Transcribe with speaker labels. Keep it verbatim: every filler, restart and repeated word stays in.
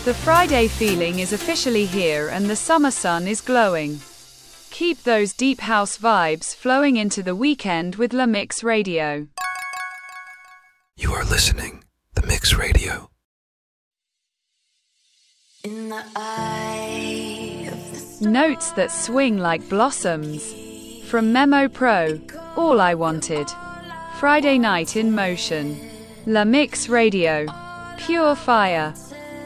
Speaker 1: The Friday feeling is officially here and the summer sun is glowing. Keep those deep house vibes flowing into the weekend with La Mix Radio.
Speaker 2: You are listening The Mix Radio.
Speaker 3: In the eye of the
Speaker 1: Notes that swing like blossoms. From Memo Pro, All I Wanted. Friday Night in Motion. La Mix Radio. Pure fire.